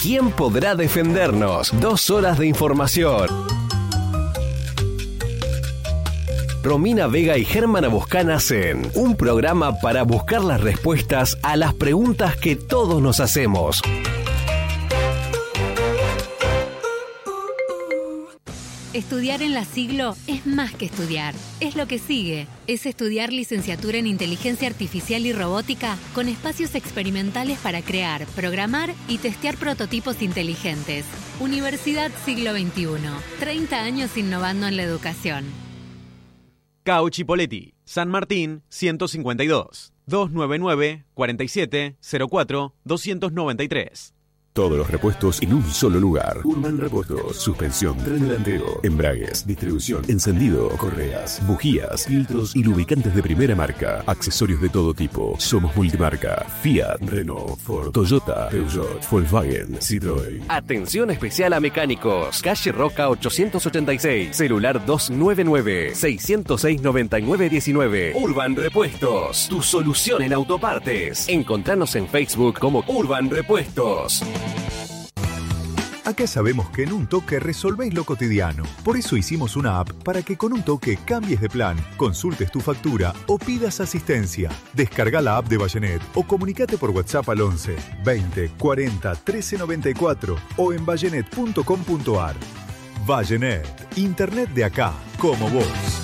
¿Quién podrá defendernos? 2 horas de información. Romina Vega y Germán Abuscán hacen un programa para buscar las respuestas a las preguntas que todos nos hacemos. Estudiar en la Siglo es más que estudiar, es lo que sigue. Es estudiar licenciatura en Inteligencia Artificial y Robótica con espacios experimentales para crear, programar y testear prototipos inteligentes. Universidad Siglo XXI, 30 años innovando en la educación. Cauchi Poletti, San Martín, 152, 299-4704-293. Todos los repuestos en un solo lugar. Urban Repuestos. Suspensión, tren delantero, embragues, distribución, encendido, correas, bujías, filtros y lubricantes de primera marca. Accesorios de todo tipo. Somos multimarca. Fiat, Renault, Ford, Toyota, Peugeot, Volkswagen, Citroën. Atención especial a mecánicos. Calle Roca 886. Celular 299-606-9919. Urban Repuestos. Tu solución en autopartes. Encontranos en Facebook como Urban Repuestos. Acá sabemos que en un toque resolvéis lo cotidiano. Por eso hicimos una app para que con un toque cambies de plan, consultes tu factura o pidas asistencia. Descarga la app de Vallenet o comunicate por WhatsApp al 11 20 40 13 94 o en vallenet.com.ar. Vallenet, internet de acá, como vos.